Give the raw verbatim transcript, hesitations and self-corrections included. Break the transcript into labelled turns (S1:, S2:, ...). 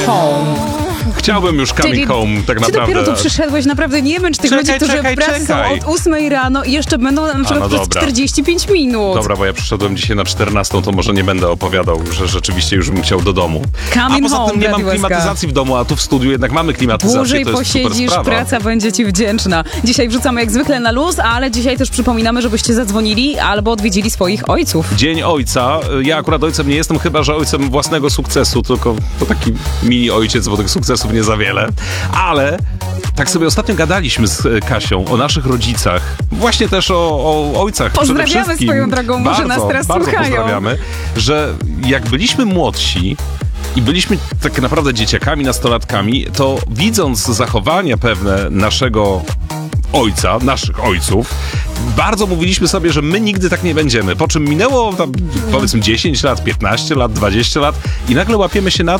S1: home.
S2: Chciałbym już coming
S1: Czyli
S2: home, tak
S1: Ty
S2: naprawdę.
S1: dopiero tu przyszedłeś, naprawdę nie męcz tych
S2: Czekaj,
S1: ludzi, którzy
S2: czekaj,
S1: w pracy
S2: czekaj.
S1: są od ósmej rano i jeszcze będą na przykład
S2: no
S1: przez
S2: dobra.
S1: czterdzieści pięć minut.
S2: Dobra, bo ja przyszedłem dzisiaj na czternastą, to może nie będę opowiadał, że rzeczywiście już bym chciał do domu.
S1: Coming
S2: a poza
S1: home,
S2: tym nie mam
S1: Radio S K.
S2: klimatyzacji w domu, a tu w studiu jednak mamy klimatyzację,
S1: Dłużej
S2: to jest super
S1: posiedzisz,
S2: sprawa.
S1: praca będzie ci wdzięczna. Dzisiaj wrzucamy jak zwykle na luz, ale dzisiaj też przypominamy, żebyście zadzwonili albo odwiedzili swoich ojców.
S2: Dzień ojca. Ja akurat ojcem nie jestem, chyba że ojcem własnego sukcesu, tylko to taki mini ojciec, bo tych sukcesów nie za wiele. Ale tak sobie ostatnio gadaliśmy z Kasią o naszych rodzicach. Właśnie też o, o ojcach przede
S1: Pozdrawiamy
S2: wszystkim.
S1: swoją drogą, może
S2: bardzo,
S1: nas teraz
S2: bardzo
S1: słuchają.
S2: pozdrawiamy, że jak byliśmy młodsi i byliśmy tak naprawdę dzieciakami, nastolatkami, to widząc zachowania pewne naszego ojca, naszych ojców, bardzo mówiliśmy sobie, że my nigdy tak nie będziemy. Po czym minęło tam, powiedzmy dziesięć lat, piętnaście lat, dwadzieścia lat i nagle łapiemy się na